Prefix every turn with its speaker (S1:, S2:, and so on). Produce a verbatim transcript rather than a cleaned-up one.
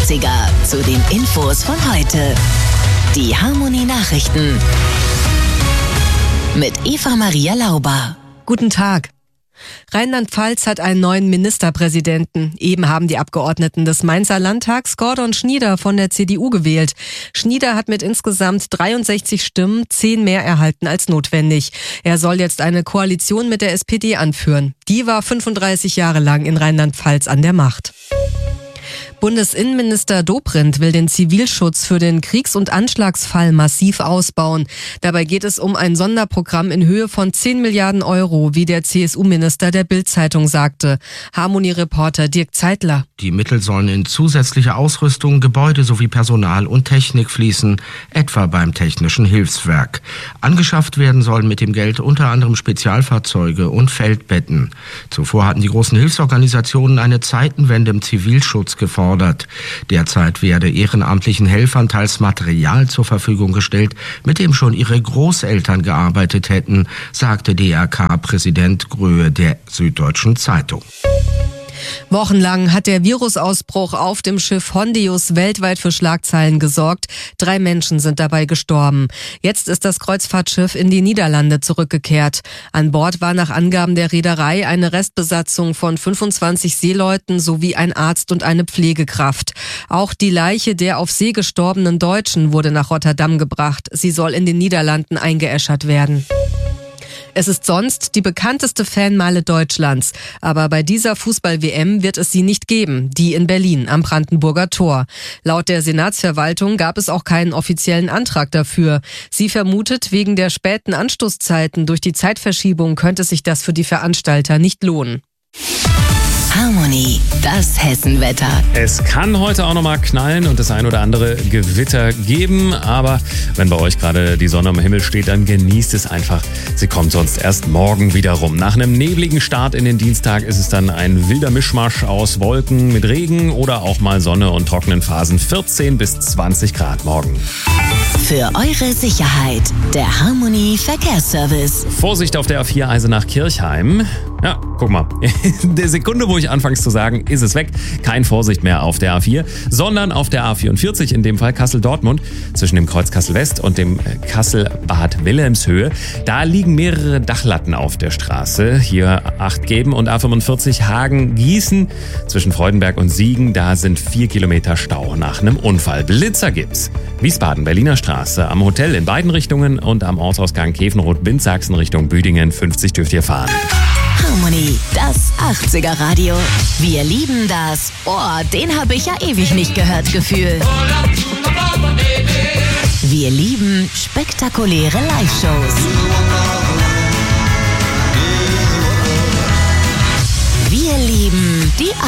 S1: achtziger zu den Infos von heute. Die Harmony Nachrichten mit Eva Maria Lauber.
S2: Guten Tag. Rheinland-Pfalz hat einen neuen Ministerpräsidenten. Eben haben die Abgeordneten des Mainzer Landtags Gordon Schnieder von der C D U gewählt. Schnieder hat mit insgesamt dreiundsechzig Stimmen zehn mehr erhalten als notwendig. Er soll jetzt eine Koalition mit der S P D anführen. Die war fünfunddreißig Jahre lang in Rheinland-Pfalz an der Macht. Bundesinnenminister Dobrindt will den Zivilschutz für den Kriegs- und Anschlagsfall massiv ausbauen. Dabei geht es um ein Sonderprogramm in Höhe von zehn Milliarden Euro, wie der C S U-Minister der Bild-Zeitung sagte. Harmony-Reporter Dirk Zeitler.
S3: Die Mittel sollen in zusätzliche Ausrüstung, Gebäude sowie Personal und Technik fließen, etwa beim Technischen Hilfswerk. Angeschafft werden sollen mit dem Geld unter anderem Spezialfahrzeuge und Feldbetten. Zuvor hatten die großen Hilfsorganisationen eine Zeitenwende im Zivilschutz gefordert. Derzeit werde ehrenamtlichen Helfern teils Material zur Verfügung gestellt, mit dem schon ihre Großeltern gearbeitet hätten, sagte D R K-Präsident Gröhe der Süddeutschen Zeitung.
S2: Wochenlang hat der Virusausbruch auf dem Schiff Hondius weltweit für Schlagzeilen gesorgt. Drei Menschen sind dabei gestorben. Jetzt ist das Kreuzfahrtschiff in die Niederlande zurückgekehrt. An Bord war nach Angaben der Reederei eine Restbesatzung von fünfundzwanzig Seeleuten sowie ein Arzt und eine Pflegekraft. Auch die Leiche der auf See gestorbenen Deutschen wurde nach Rotterdam gebracht. Sie soll in den Niederlanden eingeäschert werden. Es ist sonst die bekannteste Fanmeile Deutschlands. Aber bei dieser Fußball-W M wird es sie nicht geben, die in Berlin am Brandenburger Tor. Laut der Senatsverwaltung gab es auch keinen offiziellen Antrag dafür. Sie vermutet, wegen der späten Anstoßzeiten durch die Zeitverschiebung könnte sich das für die Veranstalter nicht lohnen.
S1: Harmony, das Hessenwetter.
S4: Es kann heute auch noch mal knallen und das ein oder andere Gewitter geben, aber wenn bei euch gerade die Sonne am Himmel steht, dann genießt es einfach. Sie kommt sonst erst morgen wieder rum. Nach einem nebligen Start in den Dienstag ist es dann ein wilder Mischmasch aus Wolken mit Regen oder auch mal Sonne und trockenen Phasen. vierzehn bis zwanzig Grad morgen.
S1: Für eure Sicherheit, der Harmony Verkehrsservice.
S4: Vorsicht auf der A vier Eisenach-Kirchheim. Ja, guck mal. In der Sekunde, wo ich anfangs zu sagen, ist es weg. Kein Vorsicht mehr auf der A vier, sondern auf der A vierundvierzig, in dem Fall Kassel-Dortmund, zwischen dem Kreuz Kassel-West und dem Kassel-Bad Wilhelmshöhe. Da liegen mehrere Dachlatten auf der Straße. Hier Acht geben. Und A fünfundvierzig Hagen-Gießen zwischen Freudenberg und Siegen. Da sind vier Kilometer Stau nach einem Unfall. Blitzer gibt's. Wiesbaden, Berliner Straße, am Hotel in beiden Richtungen und am Ortsausgang Käfenrot-Bindsachsen Richtung Büdingen. fünfzig dürft ihr fahren.
S1: Harmony, das achtziger Radio. Wir lieben das. Oh, den habe ich ja ewig nicht gehört, Gefühl. Wir lieben spektakuläre Live-Shows. Wir lieben die